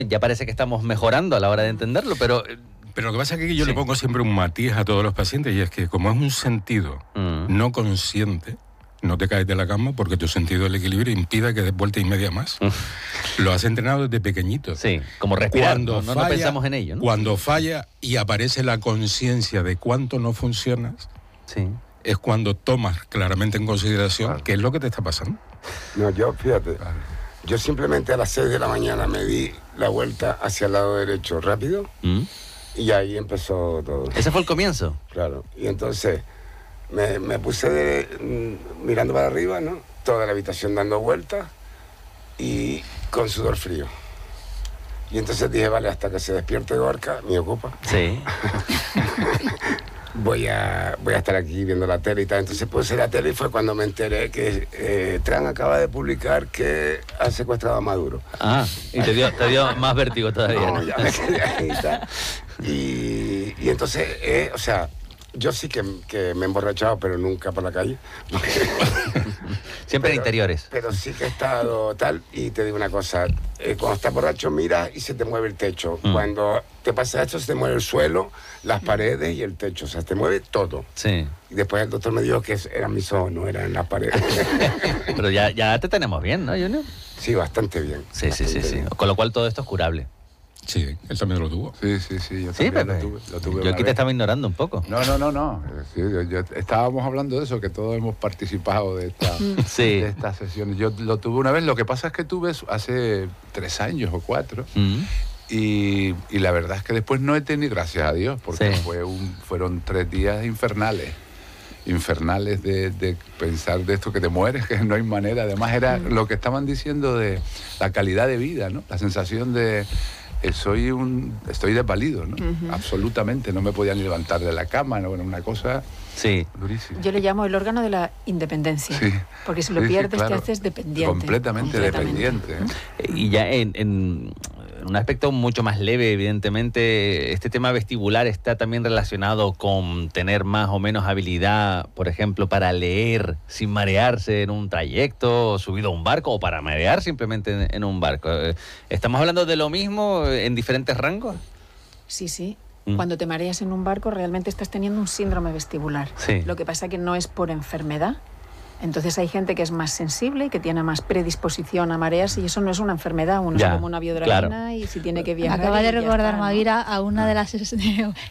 Ya parece que estamos mejorando a la hora de entenderlo, pero lo que pasa es que yo le pongo siempre un matiz a todos los pacientes, y es que como es un sentido no consciente, no te caes de la cama porque tu sentido del equilibrio impide que des vuelta y media más. Lo has entrenado desde pequeñito. Sí, como respirar, no pensamos en ello, ¿no? Cuando falla y aparece la conciencia de cuánto no funcionas, es cuando tomas claramente en consideración qué es lo que te está pasando. No, yo, fíjate, yo simplemente a las 6 de la mañana me di la vuelta hacia el lado derecho rápido y ahí empezó todo. ¿Ese fue el comienzo? Claro, y entonces me puse mirando para arriba, ¿no? Toda la habitación dando vueltas y con sudor frío. Y entonces dije, vale, hasta que se despierte Gorka, me ocupa. Sí. Voy a estar aquí viendo la tele y tal. Entonces puse la tele y fue cuando me enteré que Trump acaba de publicar que ha secuestrado a Maduro. Ah, y te dio más vértigo todavía. No, ya me quedé ahí y tal. Y entonces, o sea, yo sí que me he emborrachado, pero nunca por la calle. Siempre en interiores. Pero sí que he estado tal, y te digo una cosa, cuando estás borracho miras y se te mueve el techo. Cuando te pasa esto se te mueve el suelo, las paredes y el techo, o sea, te mueve todo. Sí. Y después el doctor me dijo que eran mis ojos, no eran las paredes. Pero ya te tenemos bien, ¿no, Junior? Sí, bastante bien. Sí. Con lo cual todo esto es curable. Sí, él también lo tuvo. Sí, yo también lo tuve. Yo aquí te estaba ignorando un poco. No. Sí, estábamos hablando de eso, que todos hemos participado de estas sesiones. Yo lo tuve una vez, lo que pasa es que tuve hace 3 años o 4, y la verdad es que después no he tenido, gracias a Dios, porque fueron 3 días infernales de pensar de esto, que te mueres, que no hay manera. Además era lo que estaban diciendo de la calidad de vida, ¿no? La sensación de... Estoy desvalido, ¿no? Absolutamente, no me podía ni levantar de la cama, ¿no? Era una cosa durísima. Yo le llamo el órgano de la independencia, porque si lo pierdes te haces dependiente. Completamente dependiente. Y ya en un aspecto mucho más leve, evidentemente, este tema vestibular está también relacionado con tener más o menos habilidad, por ejemplo, para leer sin marearse en un trayecto, subido a un barco, o para marear simplemente en un barco. ¿Estamos hablando de lo mismo en diferentes rangos? Sí. Cuando te mareas en un barco realmente estás teniendo un síndrome vestibular. Sí. Lo que pasa es que no es por enfermedad. Entonces hay gente que es más sensible y que tiene más predisposición a marearse, y eso no es una enfermedad, uno se toma una biodramina y si tiene que viajar... Acaba de recordar Maguira a una de las... Es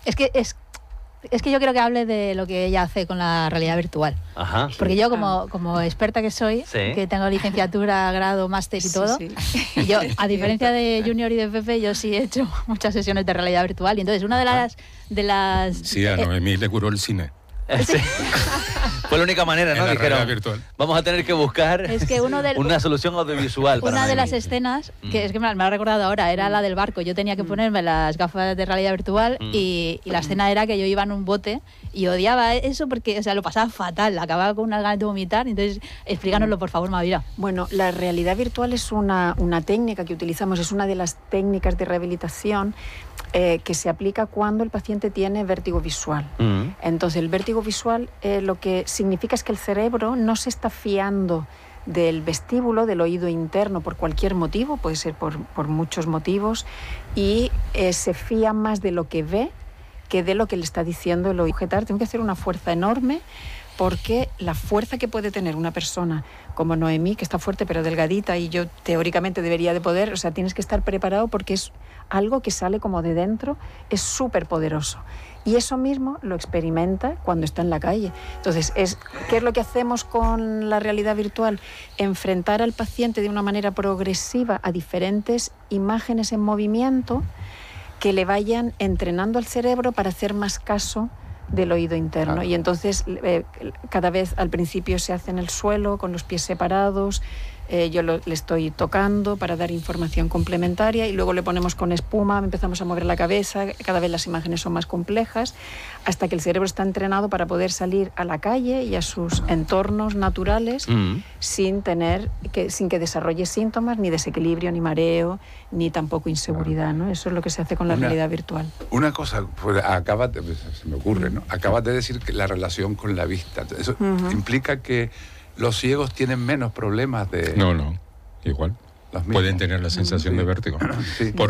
que yo quiero que hable de lo que ella hace con la realidad virtual. Ajá. Porque yo como experta que soy, que tengo licenciatura, grado, máster y todo, yo, a diferencia de Junior y de Pepe, yo sí he hecho muchas sesiones de realidad virtual, y entonces una de las Sí, a Noemí le curó el cine. Sí. Fue la única manera, ¿no? Dijeron, vamos a tener que buscar una solución audiovisual. Una de las escenas, que es que me ha recordado ahora, era la del barco. Yo tenía que ponerme las gafas de realidad virtual y la escena era que yo iba en un bote y odiaba eso porque, o sea, lo pasaba fatal, acababa con unas ganas de vomitar. Entonces, explícanoslo, por favor, Mavira. Bueno, la realidad virtual es una técnica que utilizamos, es una de las técnicas de rehabilitación que se aplica cuando el paciente tiene vértigo visual. Entonces, el vértigo visual lo que significa es que el cerebro no se está fiando del vestíbulo, del oído interno, por cualquier motivo, puede ser por muchos motivos, y se fía más de lo que ve que de lo que le está diciendo el oído. Tengo que hacer una fuerza enorme, porque la fuerza que puede tener una persona como Noemí, que está fuerte pero delgadita, y yo teóricamente debería de poder, o sea, tienes que estar preparado porque es algo que sale como de dentro, es súper poderoso. Y eso mismo lo experimenta cuando está en la calle. Entonces, ¿qué es lo que hacemos con la realidad virtual? Enfrentar al paciente de una manera progresiva a diferentes imágenes en movimiento que le vayan entrenando al cerebro para hacer más caso del oído interno. Claro. Y entonces cada vez al principio se hace en el suelo con los pies separados, yo le estoy tocando para dar información complementaria, y luego le ponemos con espuma, empezamos a mover la cabeza, cada vez las imágenes son más complejas, hasta que el cerebro está entrenado para poder salir a la calle y a sus entornos naturales sin que desarrolle síntomas, ni desequilibrio, ni mareo, ni tampoco inseguridad, ¿no? Eso es lo que se hace con la realidad virtual. Una cosa, pues, se me ocurre, ¿no? Acabas de decir que la relación con la vista, eso implica que los ciegos tienen menos problemas de... No, igual. Pueden tener la sensación de vértigo. Sí.